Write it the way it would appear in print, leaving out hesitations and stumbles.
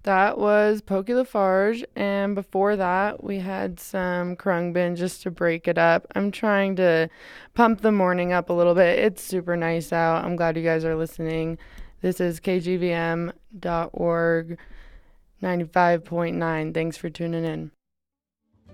That was Poke Lafarge, and before that, we had some Krungbin just to break it up. I'm trying to pump the morning up a little bit. It's super nice out. I'm glad you guys are listening. This is kgvm.org 95.9. Thanks for tuning in.